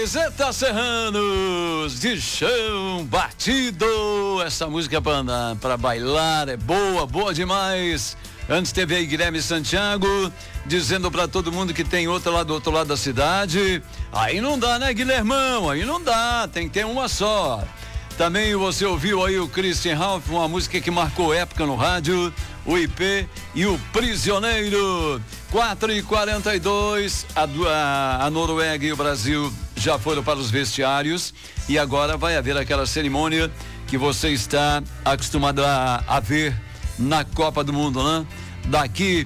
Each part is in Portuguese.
Zeta Serranos, de chão batido. Essa música para bailar é boa demais. Antes teve aí Guilherme Santiago dizendo para todo mundo que tem outra lá do outro lado da cidade. Aí não dá, né, Guilhermão? Aí não dá, tem que ter uma só. Também você ouviu aí o Christian Ralph, uma música que marcou época no rádio, o IP e o Prisioneiro. 4h42, a Noruega e o Brasil já foram para os vestiários e agora vai haver aquela cerimônia que você está acostumado a ver na Copa do Mundo, né? Daqui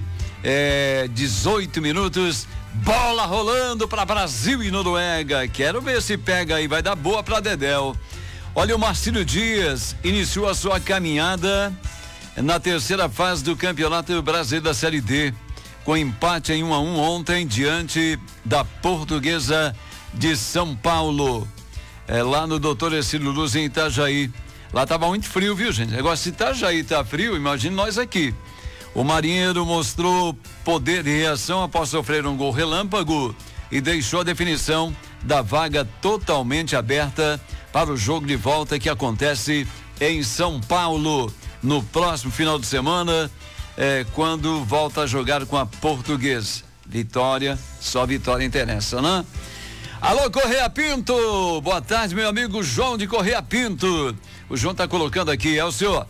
18 minutos, bola rolando para Brasil e Noruega. Quero ver se pega aí, vai dar boa para Dedéu. Olha, o Marcílio Dias iniciou a sua caminhada na terceira fase do Campeonato Brasileiro da Série D, com empate em 1-1 ontem diante da Portuguesa de São Paulo, lá no Doutor Ercílio Luz em Itajaí. Lá estava muito frio, viu, gente? Agora, se Itajaí tá frio, imagine nós aqui. O Marinheiro mostrou poder de reação após sofrer um gol relâmpago e deixou a definição da vaga totalmente aberta para o jogo de volta que acontece em São Paulo no próximo final de semana, quando volta a jogar com a Portuguesa. Vitória, só vitória interessa, né? Alô, Correia Pinto, boa tarde, meu amigo João de Correia Pinto. O João tá colocando aqui, o senhor,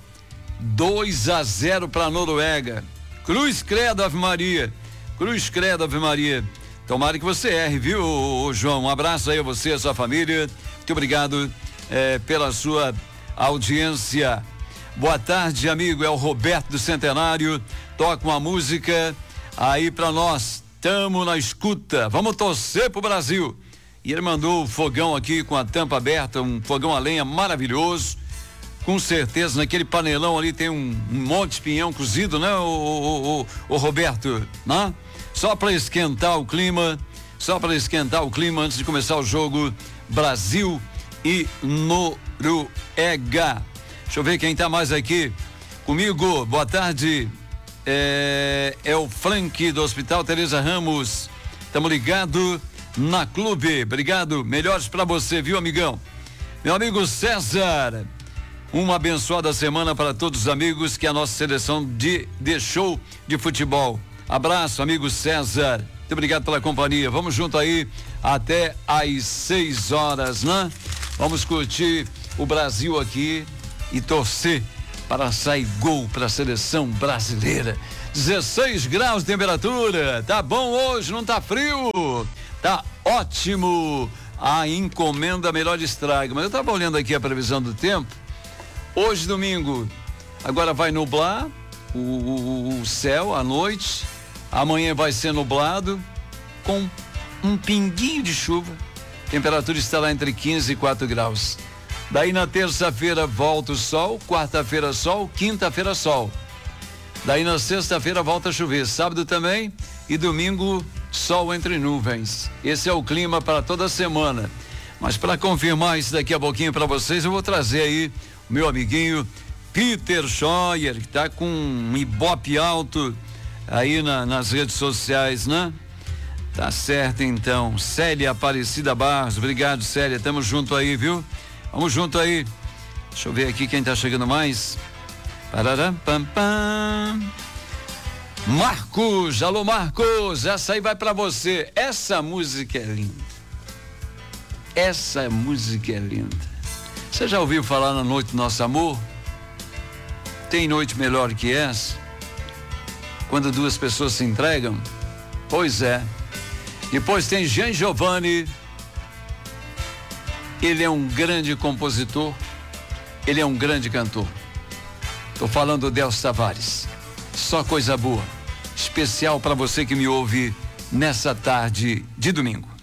2-0 para a Noruega. Cruz credo, Ave Maria. Cruz credo, Ave Maria. Tomara que você erre, viu, João? Um abraço aí a você, a sua família. Muito obrigado pela sua audiência. Boa tarde, amigo. É o Roberto do Centenário. Toca uma música aí pra nós. Tamo na escuta. Vamos torcer pro Brasil. E ele mandou o fogão aqui com a tampa aberta, um fogão a lenha maravilhoso. Com certeza, naquele panelão ali tem um monte de pinhão cozido, né, o Roberto, né? Só para esquentar o clima antes de começar o jogo Brasil e Noruega. Deixa eu ver quem tá mais aqui comigo. Boa tarde. É o Frank do Hospital Teresa Ramos. Tamo ligado na clube. Obrigado. Melhores para você, viu, amigão? Meu amigo César. Uma abençoada semana para todos os amigos que a nossa seleção deixou de futebol. Abraço, amigo César. Muito obrigado pela companhia. Vamos junto aí até às 6 horas, né? Vamos curtir o Brasil aqui e torcer para sair gol para a seleção brasileira. 16 graus de temperatura. Tá bom hoje, não tá frio? Tá ótimo. A encomenda melhor estraga. Mas eu tava olhando aqui a previsão do tempo. Hoje, domingo, agora vai nublar o céu à noite. Amanhã vai ser nublado com um pinguinho de chuva. A temperatura estará entre 15 e 4 graus. Daí na terça-feira volta o sol, quarta-feira sol, quinta-feira sol. Daí na sexta-feira volta a chover, sábado também e domingo sol entre nuvens. Esse é o clima para toda a semana. Mas para confirmar isso daqui a pouquinho para vocês, eu vou trazer aí o meu amiguinho Peter Scheuer, que está com um ibope alto aí nas redes sociais, né? Tá certo, então. Célia Aparecida Barros, obrigado, Célia, tamo junto aí, viu? Vamos junto aí. Deixa eu ver aqui quem tá chegando mais. Pararam, pam, pam. Marcos, alô Marcos, essa aí vai pra você. Essa música é linda. Essa música é linda. Você já ouviu falar na Noite do Nosso Amor? Tem noite melhor que essa? Quando duas pessoas se entregam? Pois é. Depois tem Jean Giovanni. Ele é um grande compositor. Ele é um grande cantor. Tô falando do Delcio Tavares. Só coisa boa. Especial para você que me ouve nessa tarde de domingo.